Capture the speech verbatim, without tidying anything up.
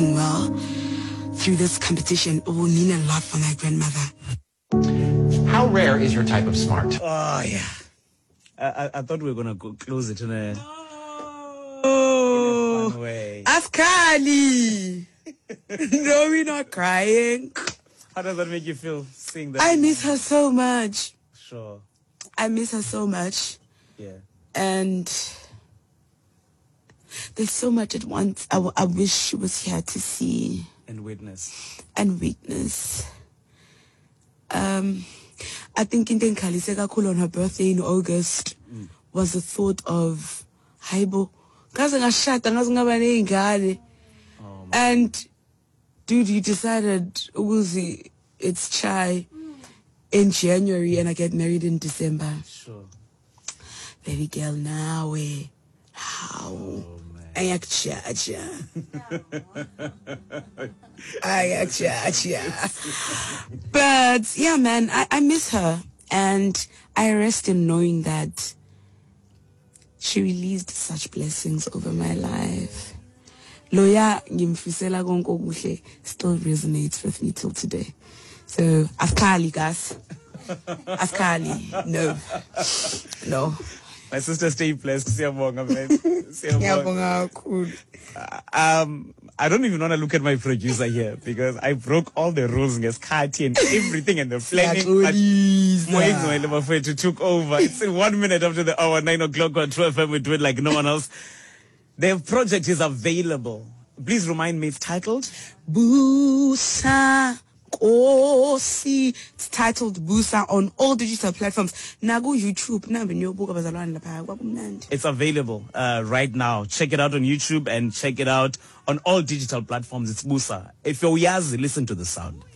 well through this competition. It will mean a lot for my grandmother. How rare is your type of smart? Oh, yeah. I, I, I thought we were going to go close it in a, oh, in a fun way. Askali! No, we're not crying. How does that make you feel, seeing that? I miss her so much. Sure. I miss her so much. Yeah. And there's so much at once I, w- I wish she was here to see. And witness. And witness. Um, I think in Khaliseka Kakhulu on her birthday in August mm. was the thought of Haibo. And dude, you decided Uzi, it's Chai in January and I get married in December. Sure. Baby girl, now we how oh, I actually I actually But yeah, man, I, I miss her and I rest in knowing that she released such blessings over my life. Loya ngimfisela konke okuhle still resonates with me till today. So Askali, guys. Askali, no. No. My sister, stay blessed. Siyabonga, man. Siyabonga. Um, I don't even want to look at my producer here because I broke all the rules in Skati and everything and the planning. But took over. It's one minute after the hour, nine o'clock on twelve F M. We do it like no one else. The project is available. Please remind me, it's titled Busa Kosi. It's titled Busa on all digital platforms. Nago YouTube. It's available uh, right now. Check it out on YouTube and check it out on all digital platforms. It's Busa. If you're Yazi, listen to the sound.